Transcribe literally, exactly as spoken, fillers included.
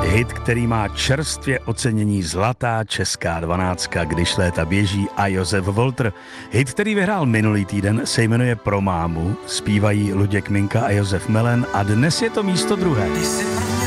Hit, který má čerstvě ocenění Zlatá česká dvanáctka, když léta běží, a Josef Volter. Hit, který vyhrál minulý týden, se jmenuje Pro mámu, zpívají Luděk Minka a Josef Melen a dnes je to místo druhé.